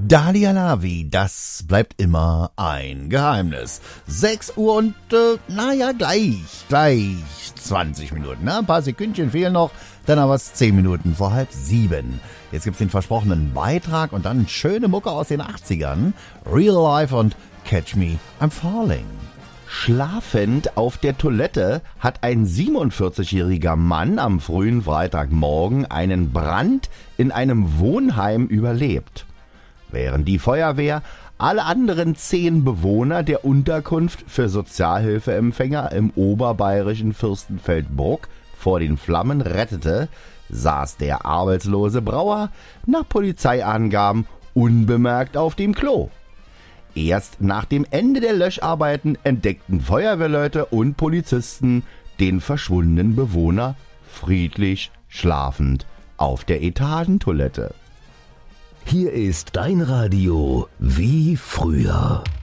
Dalia Lavi, das bleibt immer ein Geheimnis. 6 Uhr und, gleich 20 Minuten. Ne? Ein paar Sekündchen fehlen noch, dann aber 10 Minuten vor 6:30. Jetzt gibt's den versprochenen Beitrag und dann schöne Mucke aus den 80ern. Real Life und Catch Me, I'm Falling. Schlafend auf der Toilette hat ein 47-jähriger Mann am frühen Freitagmorgen einen Brand in einem Wohnheim überlebt. Während die Feuerwehr alle anderen 10 Bewohner der Unterkunft für Sozialhilfeempfänger im oberbayerischen Fürstenfeldbruck vor den Flammen rettete, saß der arbeitslose Brauer nach Polizeiangaben unbemerkt auf dem Klo. Erst nach dem Ende der Löscharbeiten entdeckten Feuerwehrleute und Polizisten den verschwundenen Bewohner friedlich schlafend auf der Etagentoilette. Hier ist dein Radio wie früher.